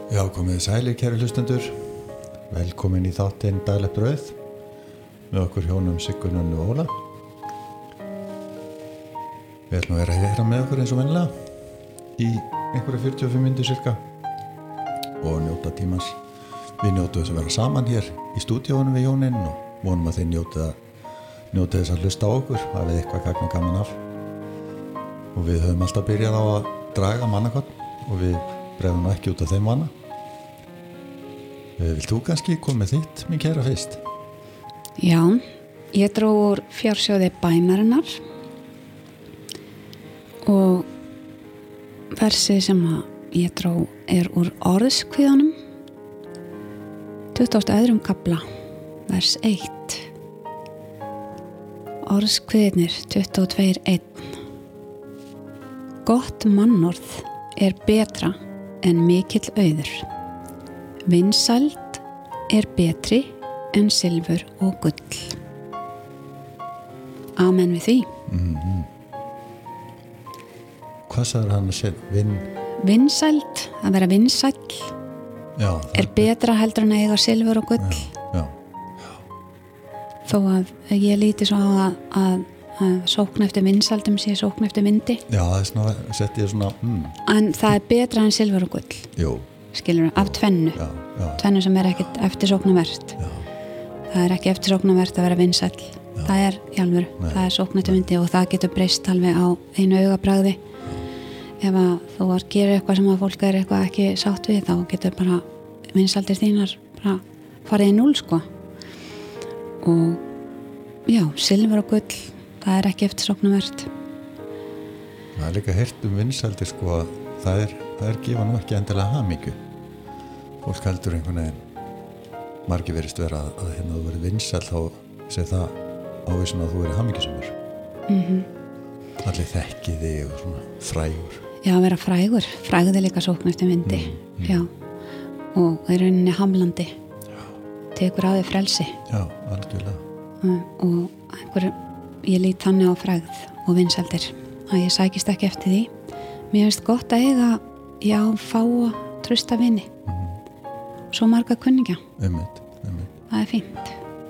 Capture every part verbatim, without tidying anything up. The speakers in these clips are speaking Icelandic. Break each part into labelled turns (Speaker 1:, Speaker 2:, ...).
Speaker 1: Já, komið sælir, kæru hlustendur. Velkomin í þáttinn Daglegt brauð með okkur hjónum Siggun, Önnu og Óla. Við ætlum að vera hérna með okkur eins og venlega í einhverja fjörutíu og fimm mínútur cirka og njóta tímans. Við njótum þess að vera saman hér í stúdíóinu við hjónin og vonum að þeir njóta, njóta þess að hlusta á okkur, hafið eitthvað gagn og gaman af. Og við höfum alltaf byrjað á að draga mannakott og við bregðum ekki út af þeim vana. Vilt þú kannski koma með þitt, mín kæra, fyrst?
Speaker 2: Já, ég dró úr fjársjóði bænarinnar og versið sem að ég dró er úr orðskviðanum tuttugasta og öðrum kafla, vers eitt. Orðskviðnir tuttugu og tvö eitt. Gott mannorð er betra en mikill auður. Vinsæld er betri en silfur og gull. Amen við því.
Speaker 1: Mm-hmm. Hvað sagður hann að segja? Vin...
Speaker 2: Vinsæld, að vera vinsæll,
Speaker 1: já,
Speaker 2: er betra heldur en að eiga silfur og gull.
Speaker 1: Já, já.
Speaker 2: Þó að ég líti svo á að, að, að sókn eftir vinsældum sé sókn eftir vindi.
Speaker 1: Já, það er svona, sett ég svona... Mm.
Speaker 2: En það er betra en silfur og gull.
Speaker 1: Jú.
Speaker 2: Skilur, af tvennu.
Speaker 1: Já, já.
Speaker 2: Tvennu sem er ekkert eftirsóknarvert.
Speaker 1: Já.
Speaker 2: Það er ekki eftirsóknarvert að vera vinsæll. Það er í alvöru, það er sókn eftir vindi og það getur breyst alveg á einu augabragði. Ef að þú var að gera eitthvað sem að fólk er eitthvað ekki sátt við, þá getur bara vinsældir þínar bara farið í núll, sko. Og já, silfur og gull, það er ekki eftirsóknarvert.
Speaker 1: Það er líka heyrt um vinsældir, sko, að það er, það er gefa nú ekki endilega hamingju. Fólk heldur einhvern veginn margir verist vera að, að hérna þú verið vinsæll þá segir það ávísun að þú verið hamingjusamur.
Speaker 2: Mm-hmm.
Speaker 1: Allir þekki þig og svona frægur.
Speaker 2: Já, að vera frægur, frægði líka sókn eftir vindi.
Speaker 1: Mm, mm.
Speaker 2: Já, og í rauninni hamlandi.
Speaker 1: Já.
Speaker 2: Tekur á því frelsi.
Speaker 1: Já, algjörlega.
Speaker 2: Um, og einhver, ég lít þannig á frægð og vinsældir að ég sækist ekki eftir því. Mér finnst gott að eiga, já, fáa trausta vini.
Speaker 1: Mm.
Speaker 2: Svo marga kunningja.
Speaker 1: Einmitt, einmitt.
Speaker 2: Það er fínt.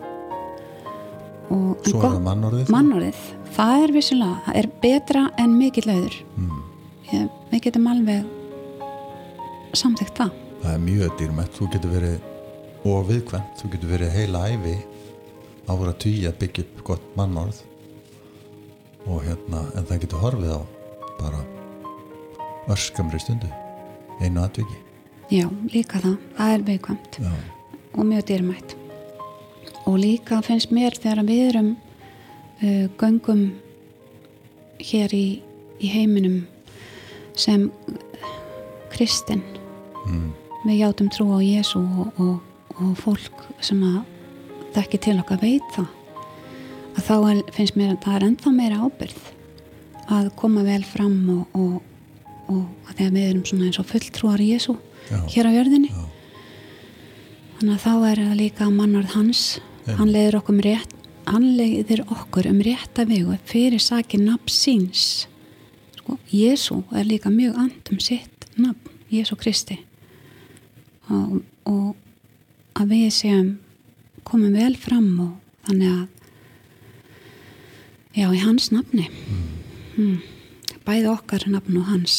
Speaker 2: Og,
Speaker 1: Svo er það mannorðið.
Speaker 2: Mannorðið, það er vissulega, það er betra en mikill auður.
Speaker 1: Mm.
Speaker 2: Ég, við getum alveg samþykkt það.
Speaker 1: Það er mjög dýrmætt. Þú getur verið og viðkvæmt. Þú getur verið heila ævi ára tugi að byggja upp gott mannorð og hérna, en það getur horfið á bara örskamri stundu, einu atviki.
Speaker 2: Já, líka það. Það er viðkvæmt.
Speaker 1: Já.
Speaker 2: Og mjög dýrmætt. Og líka finnst mér þegar við erum uh, göngum hér í, í heiminum sem kristinn,
Speaker 1: Mm.
Speaker 2: við játum trú á Jesú og, og, og fólk sem að þekki til okkar veit það, að þá er, finnst mér að það er ennþá meira ábyrgð að koma vel fram og, og, og að þegar við erum svona eins og fulltrúar Jesú
Speaker 1: Já.
Speaker 2: hér á jörðinni.
Speaker 1: Já.
Speaker 2: Þannig að þá er það líka mannorð hans.
Speaker 1: Já. Hann
Speaker 2: Hann leiðir okkur um rétt, hann leiðir okkur um rétta vegu fyrir sakir nafn síns. Sko, Jesú er líka mjög and um sitt nafn, Jesú Kristi. Og, og að við séum komum vel fram og þannig að já, í hans nafni.
Speaker 1: Mm.
Speaker 2: Hmm. Bæði okkar nafn og hans.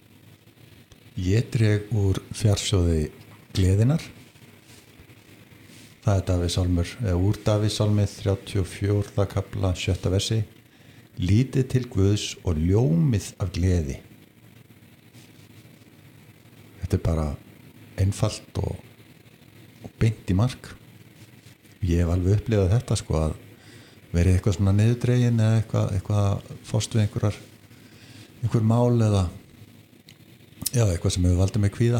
Speaker 1: Ég dreg úr fjársjóði Gleðinnar. Það er Davíðsálmur, eða úr Davíðsálmið þrjátíu og fjórða kafla sjötta versi. Lítið til Guðs og ljómið af gleði. Þetta er bara einfalt og, og beint í mark. Ég hef alveg upplifað þetta, sko, að verið eitthvað svona niðurdregin eða eitthvað, eitthvað fást við einhverjar einhver mál eða já, eitthvað sem hefur valdið mig kvíða.